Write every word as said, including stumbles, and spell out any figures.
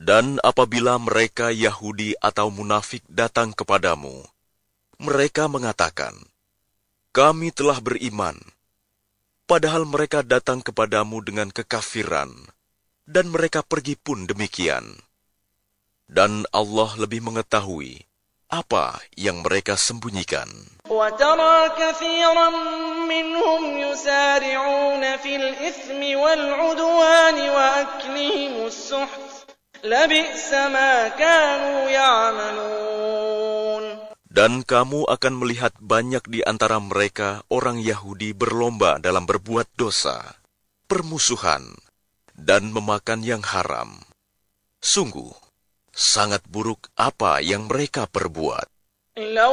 Dan apabila mereka Yahudi atau munafik datang kepadamu, mereka mengatakan, "Kami telah beriman," padahal mereka datang kepadamu dengan kekafiran, dan mereka pergi pun demikian. Dan Allah lebih mengetahui apa yang mereka sembunyikan. وَتَرَى كَثِيرًا مِّنْهُمْ يُسَارِعُونَ فِي الْإِثْمِ وَالْعُدْوَانِ وَأَكْلِهِمُ السُّحْتَ لَبِئْسَ مَا كَانُوا يَعْمَلُونَ. Dan kamu akan melihat banyak di antara mereka orang Yahudi berlomba dalam berbuat dosa, permusuhan, dan memakan yang haram. Sungguh, sangat buruk apa yang mereka perbuat.